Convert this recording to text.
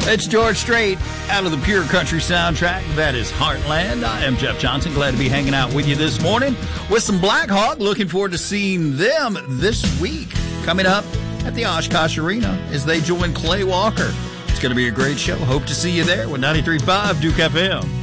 It's George Strait out of the Pure Country soundtrack. That is Heartland. I am Jeff Johnson. Glad to be hanging out with you this morning with some Black Hawk. Looking forward to seeing them this week coming up at the Oshkosh Arena as they join Clay Walker. It's going to be a great show. Hope to see you there with 93.5 Duke FM.